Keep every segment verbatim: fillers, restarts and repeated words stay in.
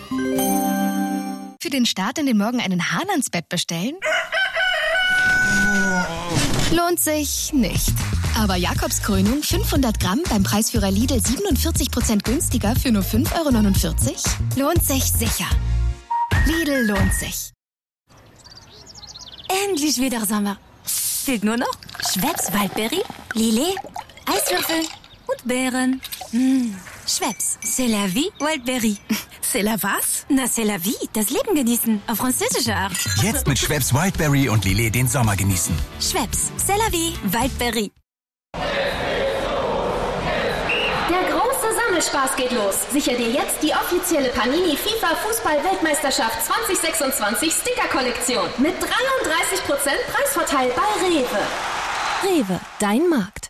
Für den Start in den Morgen einen Hahn ans Bett bestellen? Lohnt sich nicht. Aber Jakobskrönung fünfhundert Gramm beim Preisführer Lidl siebenundvierzig Prozent günstiger für nur fünf Euro neunundvierzig? Lohnt sich sicher. Lidl lohnt sich. Endlich wieder Sommer. Fehlt nur noch Schweppes Waldberry, Lillet, Eiswürfel und Beeren. Mmh. Schweppes, c'est la vie, Wildberry. C'est la was? Na, c'est la vie, das Leben genießen, auf französische Art. Jetzt mit Schweppes Wildberry und Lillet den Sommer genießen. Schweppes, c'est la vie, Wildberry. Der große Sammelspaß geht los. Sicher dir jetzt die offizielle Panini FIFA Fußball-Weltmeisterschaft zwanzig sechsundzwanzig Sticker-Kollektion mit dreiunddreißig Prozent Preisvorteil bei Rewe. Rewe, dein Markt.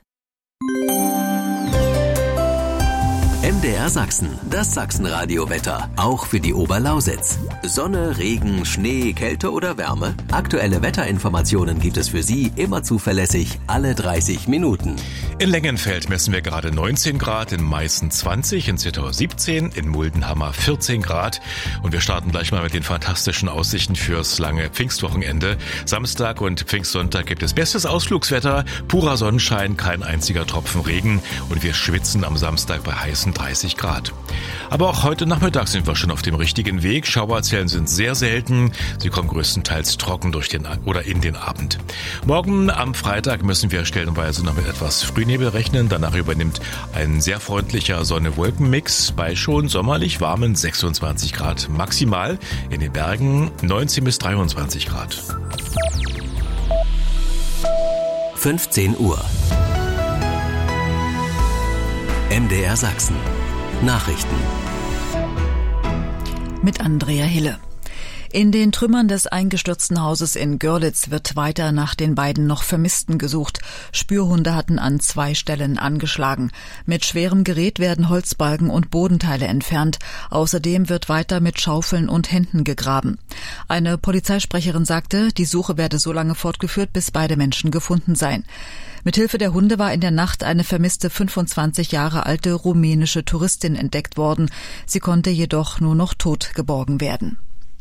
M D R Sachsen, das Sachsenradio-Wetter, auch für die Oberlausitz. Sonne, Regen, Schnee, Kälte oder Wärme? Aktuelle Wetterinformationen gibt es für Sie immer zuverlässig, alle dreißig Minuten. In Lengenfeld messen wir gerade neunzehn Grad, in Meißen zwanzig, in Zittau siebzehn, in Muldenhammer vierzehn Grad. Und wir starten gleich mal mit den fantastischen Aussichten fürs lange Pfingstwochenende. Samstag und Pfingstsonntag gibt es bestes Ausflugswetter, purer Sonnenschein, kein einziger Tropfen Regen. Und wir schwitzen am Samstag bei heißen dreißig Grad. Aber auch heute Nachmittag sind wir schon auf dem richtigen Weg. Schauerzellen sind sehr selten. Sie kommen größtenteils trocken durch den oder in den Abend. Morgen am Freitag müssen wir stellenweise noch mit etwas Frühnebel rechnen. Danach übernimmt ein sehr freundlicher Sonne-Wolken-Mix bei schon sommerlich warmen sechsundzwanzig Grad maximal. In den Bergen neunzehn bis dreiundzwanzig Grad. fünfzehn Uhr. M D R Sachsen. Nachrichten. Mit Andrea Hille. In den Trümmern des eingestürzten Hauses in Görlitz wird weiter nach den beiden noch Vermissten gesucht. Spürhunde hatten an zwei Stellen angeschlagen. Mit schwerem Gerät werden Holzbalken und Bodenteile entfernt. Außerdem wird weiter mit Schaufeln und Händen gegraben. Eine Polizeisprecherin sagte, die Suche werde so lange fortgeführt, bis beide Menschen gefunden seien. Mithilfe der Hunde war in der Nacht eine vermisste fünfundzwanzig Jahre alte rumänische Touristin entdeckt worden. Sie konnte jedoch nur noch tot geborgen werden.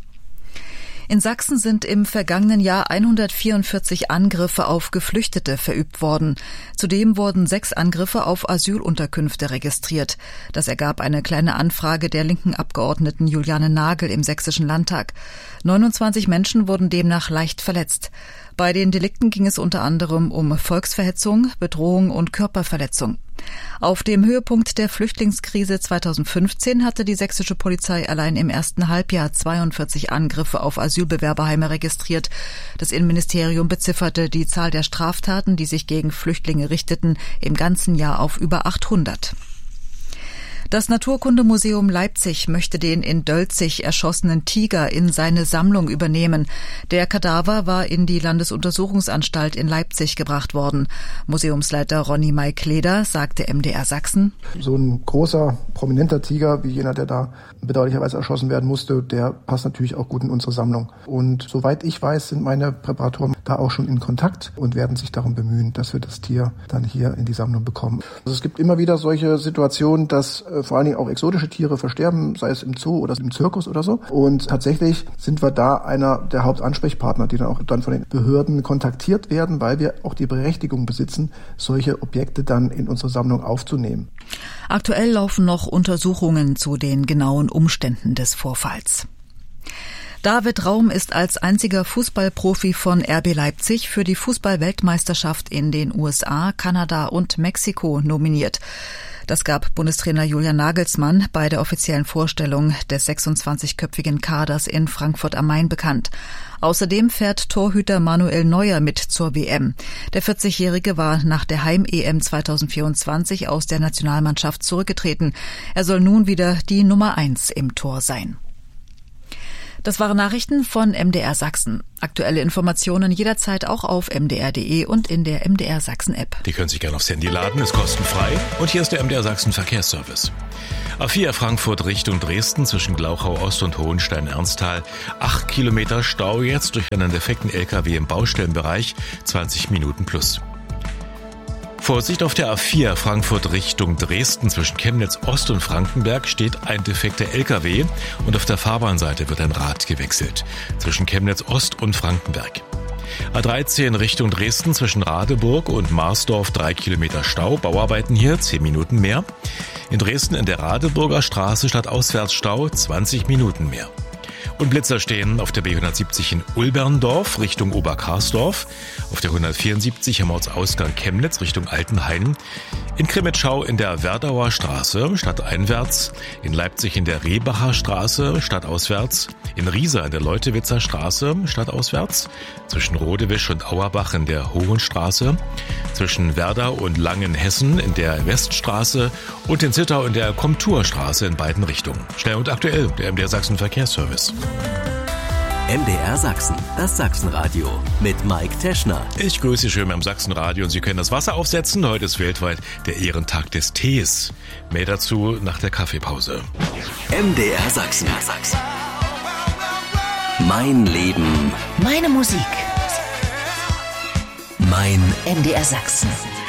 In Sachsen sind im vergangenen Jahr hundertvierundvierzig Angriffe auf Geflüchtete verübt worden. Zudem wurden sechs Angriffe auf Asylunterkünfte registriert. Das ergab eine kleine Anfrage der linken Abgeordneten Juliane Nagel im Sächsischen Landtag. neunundzwanzig Menschen wurden demnach leicht verletzt. Bei den Delikten ging es unter anderem um Volksverhetzung, Bedrohung und Körperverletzung. Auf dem Höhepunkt der Flüchtlingskrise zweitausendfünfzehn hatte die sächsische Polizei allein im ersten Halbjahr zweiundvierzig Angriffe auf Asylbewerberheime registriert. Das Innenministerium bezifferte die Zahl der Straftaten, die sich gegen Flüchtlinge richteten, im ganzen Jahr auf über achthundert. Das Naturkundemuseum Leipzig möchte den in Dölzig erschossenen Tiger in seine Sammlung übernehmen. Der Kadaver war in die Landesuntersuchungsanstalt in Leipzig gebracht worden. Museumsleiter Ronny Maikleder sagte M D R Sachsen: So ein großer, prominenter Tiger, wie jener, der da bedauerlicherweise erschossen werden musste, der passt natürlich auch gut in unsere Sammlung. Und soweit ich weiß, sind meine Präparatoren da auch schon in Kontakt und werden sich darum bemühen, dass wir das Tier dann hier in die Sammlung bekommen. Also es gibt immer wieder solche Situationen, dass vor allen Dingen auch exotische Tiere versterben, sei es im Zoo oder im Zirkus oder so. Und tatsächlich sind wir da einer der Hauptansprechpartner, die dann auch dann von den Behörden kontaktiert werden, weil wir auch die Berechtigung besitzen, solche Objekte dann in unsere Sammlung aufzunehmen. Aktuell laufen noch Untersuchungen zu den genauen Umständen des Vorfalls. David Raum ist als einziger Fußballprofi von R B Leipzig für die Fußball-Weltmeisterschaft in den U S A, Kanada und Mexiko nominiert. Das gab Bundestrainer Julian Nagelsmann bei der offiziellen Vorstellung des sechsundzwanzigköpfigen Kaders in Frankfurt am Main bekannt. Außerdem fährt Torhüter Manuel Neuer mit zur W M. Der vierzigjährige war nach der Heim-E M zweitausendvierundzwanzig aus der Nationalmannschaft zurückgetreten. Er soll nun wieder die Nummer eins im Tor sein. Das waren Nachrichten von M D R Sachsen. Aktuelle Informationen jederzeit auch auf m d r punkt d e und in der M D R Sachsen App. Die können sich gerne aufs Handy laden, ist kostenfrei. Und hier ist der M D R Sachsen Verkehrsservice. A vier Frankfurt Richtung Dresden zwischen Glauchau Ost und Hohenstein-Ernsthal. Acht Kilometer Stau jetzt durch einen defekten L K W im Baustellenbereich. zwanzig Minuten plus. Vorsicht auf der A vier Frankfurt Richtung Dresden. Zwischen Chemnitz Ost und Frankenberg steht ein defekter L K W und auf der Fahrbahnseite wird ein Rad gewechselt. Zwischen Chemnitz Ost und Frankenberg. A dreizehn Richtung Dresden zwischen Radeburg und Marsdorf drei Kilometer Stau. Bauarbeiten hier, zehn Minuten mehr. In Dresden in der Radeburger Straße statt Auswärtsstau zwanzig Minuten mehr. Und Blitzer stehen auf der B hundertsiebzig in Ulberndorf Richtung Oberkarsdorf, auf der hundertvierundsiebzig am Ortsausgang Chemnitz Richtung Altenhain, in Krimitschau in der Werdauer Straße stadteinwärts, in Leipzig in der Rebacher Straße stadtauswärts, in Riesa in der Leutewitzer Straße stadtauswärts, zwischen Rodewisch und Auerbach in der Hohenstraße, zwischen Werdau und Langenhessen in der Weststraße und in Zittau in der Komturstraße in beiden Richtungen. Schnell und aktuell, der M D R Sachsen Verkehrsservice. M D R Sachsen, das Sachsenradio mit Mike Teschner. Ich grüße Sie schön beim Sachsenradio und Sie können das Wasser aufsetzen. Heute ist weltweit der Ehrentag des Tees. Mehr dazu nach der Kaffeepause. M D R Sachsen. Mein Leben. Meine Musik. Mein M D R Sachsen.